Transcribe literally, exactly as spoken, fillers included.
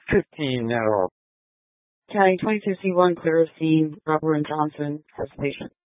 fifteen Nettle. County twenty-two C one, clear of scene. Robert and Johnson has the patient.